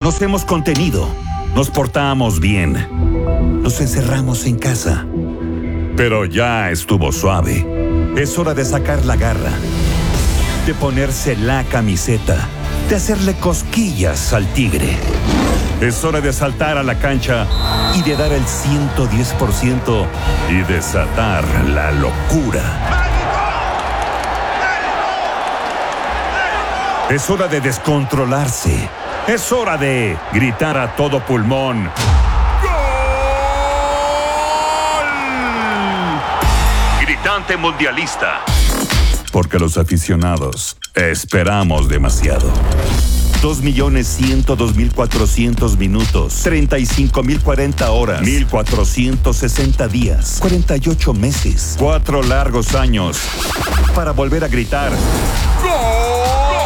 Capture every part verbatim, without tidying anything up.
Nos hemos contenido, nos portamos bien, nos encerramos en casa. Pero ya estuvo suave. Es hora de sacar la garra, de ponerse la camiseta, de hacerle cosquillas al tigre. Es hora de saltar a la cancha y de dar el ciento diez por ciento y desatar la locura. Es hora de descontrolarse. Es hora de gritar a todo pulmón. ¡Gol! Gritante mundialista. Porque los aficionados esperamos demasiado. dos millones ciento dos mil cuatrocientos minutos, treinta y cinco mil cuarenta horas, mil cuatrocientos sesenta días, cuarenta y ocho meses, cuatro largos años para volver a gritar ¡Gol!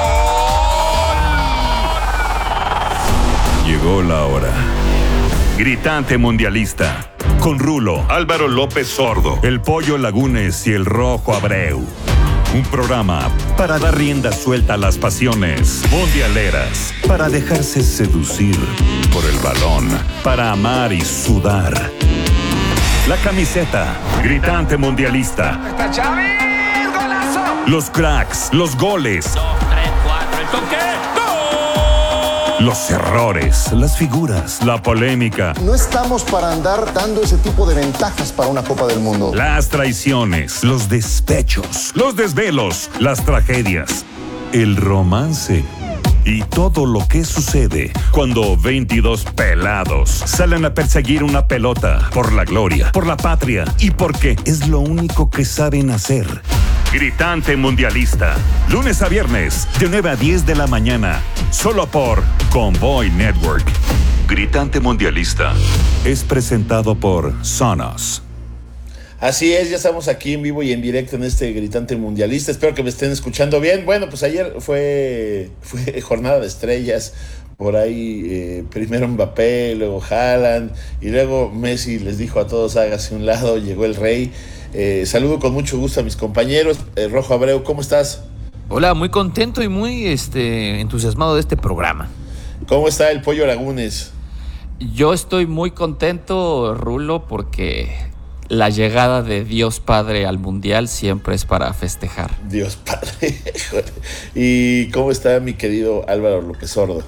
Llegó la hora. Gritante mundialista. Con Rulo, Álvaro López Sordo, el Pollo Lagunes y el Rojo Abreu. Un programa para dar rienda suelta a las pasiones mundialeras, para dejarse seducir por el balón, para amar y sudar. La camiseta, gritante mundialista. ¡Está Chávez! ¡Golazo! Los cracks, los goles. Dos, tres, cuatro, el toque. ¡Gol! Los errores, las figuras, la polémica. No estamos para andar dando ese tipo de ventajas para una Copa del Mundo. Las traiciones, los despechos, los desvelos, las tragedias, el romance y todo lo que sucede cuando veintidós pelados salen a perseguir una pelota por la gloria, por la patria y porque es lo único que saben hacer. Gritante mundialista, lunes a viernes de nueve a diez de la mañana, solo por Convoy Network. Gritante mundialista es presentado por Sonos. Así es, ya estamos aquí en vivo y en directo en este Gritante Mundialista. Espero que me estén escuchando bien. Bueno, pues ayer fue, fue jornada de estrellas. Por ahí, eh, primero Mbappé, luego Haaland, y luego Messi les dijo a todos, hágase un lado, llegó el rey. Eh, saludo con mucho gusto a mis compañeros. Eh, Rojo Abreu, ¿cómo estás? Hola, muy contento y muy este, entusiasmado de este programa. ¿Cómo está el Pollo Lagunes? Yo estoy muy contento, Rulo, porque la llegada de Dios Padre al Mundial siempre es para festejar. Dios Padre. ¿Y cómo está mi querido Álvaro López Sordo?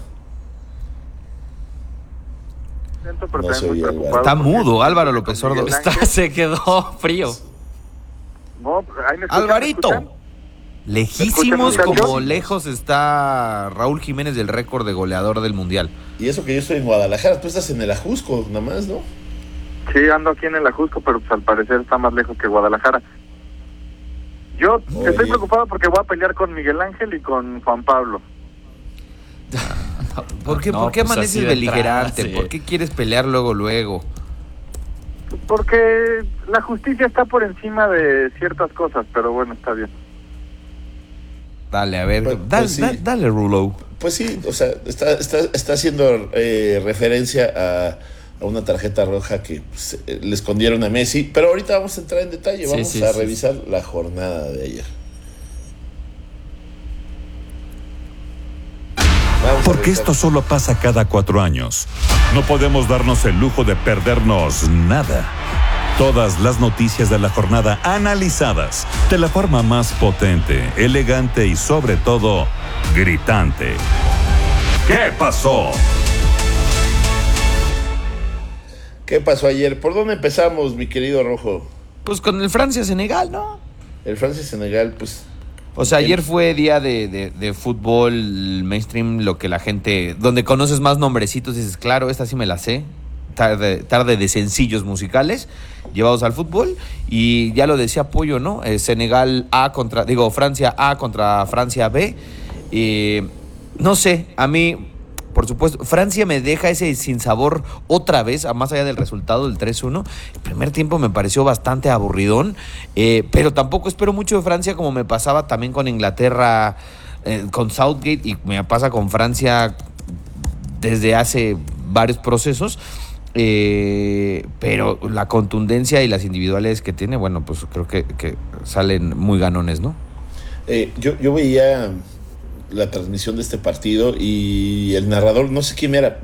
No soy Álvaro. Está mudo, Álvaro López Sordo. Está, se quedó frío. No, ahí me escuchan, Alvarito. ¿me escuchan? Lejísimos ¿Me escuchan, como muchachos? lejos está Raúl Jiménez del récord de goleador del Mundial. Y eso que yo estoy en Guadalajara, tú estás en el Ajusco, nada más, ¿no? Sí, ando aquí en el Ajusco, pero pues al parecer está más lejos que Guadalajara. Yo Oye. estoy preocupado porque voy a pelear con Miguel Ángel y con Juan Pablo. ¿Por qué, No, ¿por qué pues amaneces así de beligerante? entrada, sí. ¿Por qué quieres pelear luego, luego? Porque la justicia está por encima de ciertas cosas, pero bueno, está bien. Dale, a ver, Pues- dale, pues sí. dale, dale, Rulo. Pues sí, o sea, está, está, está haciendo eh, referencia a, a una tarjeta roja que pues, eh, le escondieron a Messi, pero ahorita vamos a entrar en detalle, Sí, vamos sí, a sí, revisar la jornada de ayer. Vamos a Porque revisar. esto solo pasa cada cuatro años. No podemos darnos el lujo de perdernos nada. Todas las noticias de la jornada analizadas de la forma más potente, elegante y sobre todo gritante. ¿Qué pasó? ¿Qué pasó ayer? ¿Por dónde empezamos, mi querido Rojo? Pues con el Francia-Senegal, ¿no? El Francia-Senegal, pues... O sea, ayer fue día de, de, de fútbol mainstream, lo que la gente... Donde conoces más nombrecitos, dices, claro, esta sí me la sé. Tarde, tarde de sencillos musicales llevados al fútbol. Y ya lo decía Pollo, ¿no? Eh, Senegal A contra... Digo, Francia A contra Francia B. Eh, no sé, a mí... Por supuesto, Francia me deja ese sinsabor otra vez, a más allá del resultado del tres uno. El primer tiempo me pareció bastante aburridón, eh, pero tampoco espero mucho de Francia, como me pasaba también con Inglaterra, eh, con Southgate, y me pasa con Francia desde hace varios procesos. Eh, pero la contundencia y las individuales que tiene, bueno, pues creo que, que salen muy ganones, ¿no? Eh, yo, yo veía la transmisión de este partido y el narrador, no sé quién era,